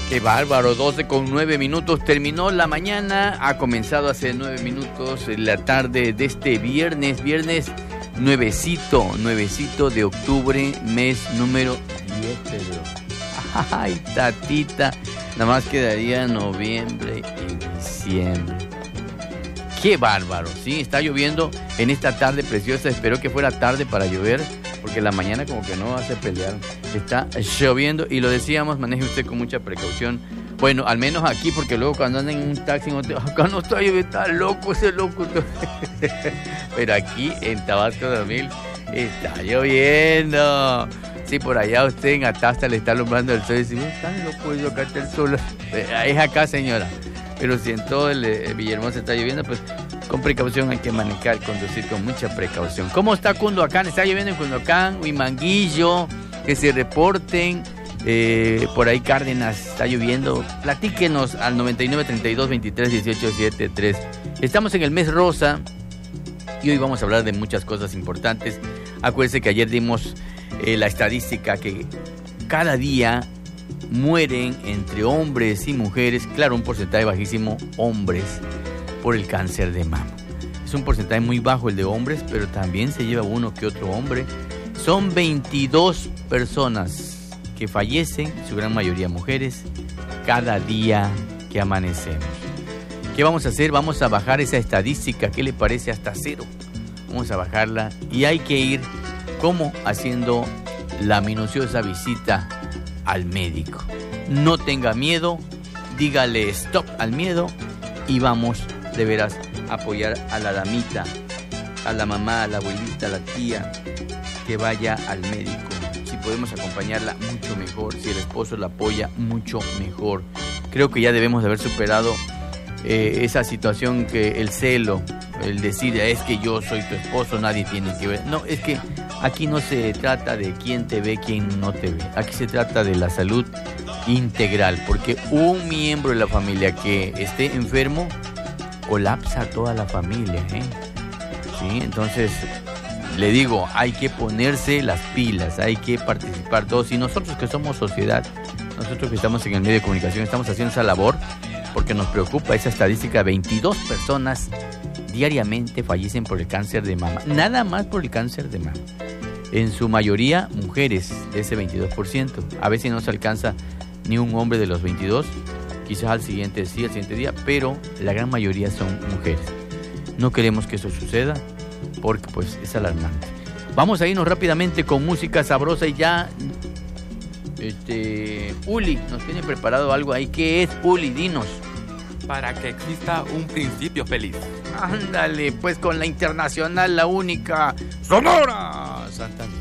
Qué bárbaro, 12:09. Terminó la mañana, ha comenzado hace 9 minutos la tarde de este viernes nuevecito de octubre, mes número 10, Pedro. Ay, tatita, nada más quedaría noviembre y diciembre. Qué bárbaro, sí, está lloviendo en esta tarde preciosa. Espero que fuera tarde para llover, porque la mañana como que no hace pelear. Está lloviendo y lo decíamos, maneje usted con mucha precaución. Bueno, al menos aquí, porque luego cuando andan en un taxi, acá no está lloviendo, está loco ese loco. Pero aquí en Tabasco 2000 está lloviendo. Sí, por allá usted en Atasta le está alumbrando el sol y dice, están locos, acá está el sol. Es acá, señora. Pero si en todo el Villahermosa está lloviendo, pues con precaución hay que manejar, conducir con mucha precaución. ¿Cómo está Cunduacán? ¿Está lloviendo en Cunduacán? Huimanguillo, que se reporten. Por ahí Cárdenas, está lloviendo. Platíquenos al 9932231873. Estamos en el mes rosa y hoy vamos a hablar de muchas cosas importantes. Acuérdense que ayer dimos la estadística que cada día mueren entre hombres y mujeres, claro, un porcentaje bajísimo, hombres, por el cáncer de mama. Es un porcentaje muy bajo el de hombres, pero también se lleva uno que otro hombre. Son 22 personas que fallecen, su gran mayoría mujeres, cada día que amanecemos. ¿Qué vamos a hacer? Vamos a bajar esa estadística, ¿qué le parece? Hasta cero. Vamos a bajarla y hay que ir, ¿cómo? Haciendo la minuciosa visita al médico. No tenga miedo, dígale stop al miedo y vamos de veras a apoyar a la damita, a la mamá, a la abuelita, a la tía, que vaya al médico. Si podemos acompañarla, mucho mejor. Si el esposo la apoya, mucho mejor. Creo que ya debemos de haber superado esa situación que el celo, el decir es que yo soy tu esposo, nadie tiene que ver. No, es que aquí no se trata de quién te ve, quién no te ve. Aquí se trata de la salud integral, porque un miembro de la familia que esté enfermo colapsa a toda la familia, ¿sí? Entonces, le digo, hay que ponerse las pilas, hay que participar todos. Y nosotros que somos sociedad, nosotros que estamos en el medio de comunicación, estamos haciendo esa labor porque nos preocupa esa estadística. 22 personas diariamente fallecen por el cáncer de mama, nada más por el cáncer de mama. En su mayoría mujeres, de ese 22%. A veces no se alcanza ni un hombre de los 22, quizás al siguiente día, pero la gran mayoría son mujeres. No queremos que eso suceda porque pues es alarmante. Vamos a irnos rápidamente con música sabrosa y ya Uli nos tiene preparado algo ahí. ¿Qué es, Uli? Dinos. Para que exista un principio feliz. Ándale, pues con la internacional, la única, Sonora Santanera.